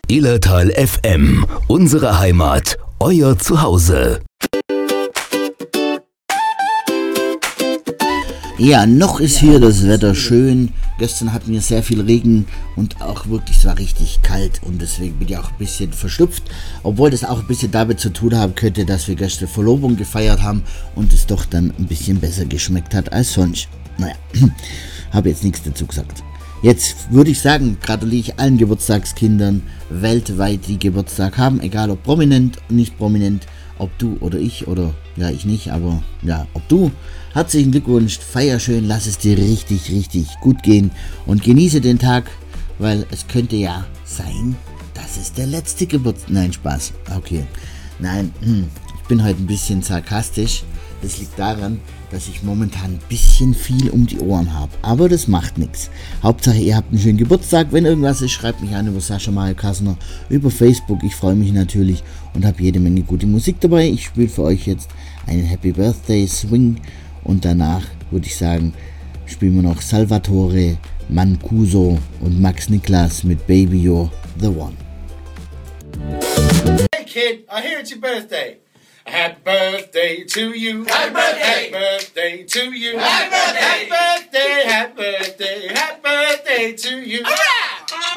Illertal FM, unsere Heimat, euer Zuhause. Ja, noch ist hier das Wetter schön. Gestern hatten wir sehr viel Regen und auch wirklich, es war richtig kalt und deswegen bin ich auch ein bisschen verschnupft. Obwohl das auch ein bisschen damit zu tun haben könnte, dass wir gestern Verlobung gefeiert haben und es doch dann ein bisschen besser geschmeckt hat als sonst. Naja, habe jetzt nichts dazu gesagt. Jetzt würde ich sagen, gratuliere ich allen Geburtstagskindern weltweit, die Geburtstag haben, egal ob prominent, nicht prominent, ob du oder ich oder, ja, ich nicht, aber ja, ob du. Herzlichen Glückwunsch, feier schön, lass es dir richtig, richtig gut gehen und genieße den Tag, weil es könnte ja sein, dass es der letzte Geburtstag... Nein, Spaß, okay. Nein, ich bin heute ein bisschen sarkastisch. Das liegt daran, dass ich momentan ein bisschen viel um die Ohren habe. Aber das macht nichts. Hauptsache, ihr habt einen schönen Geburtstag. Wenn irgendwas ist, schreibt mich an über Sascha Mario Kassner, über Facebook. Ich freue mich natürlich und habe jede Menge gute Musik dabei. Ich spiele für euch jetzt einen Happy Birthday Swing und danach würde ich sagen, spielen wir noch Salvatore, Mancuso und Max Niklas mit Baby You're the One. Hey kid, I hear it's your birthday. Happy birthday to you. Happy birthday. Happy birthday to you. Happy birthday. Happy birthday. Happy birthday. Happy birthday to you. All right.